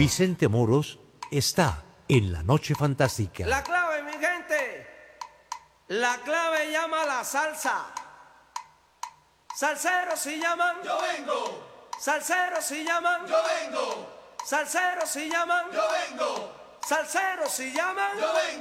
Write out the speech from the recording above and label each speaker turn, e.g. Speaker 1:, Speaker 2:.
Speaker 1: Vicente Moros está en la Noche Fantástica.
Speaker 2: La clave, mi gente. La clave llama la salsa. Salseros si llaman.
Speaker 3: Yo vengo.
Speaker 2: Salseros si llaman.
Speaker 3: Yo vengo.
Speaker 2: Salseros si llaman.
Speaker 3: Yo vengo.
Speaker 2: Salseros si llaman.
Speaker 3: Yo vengo.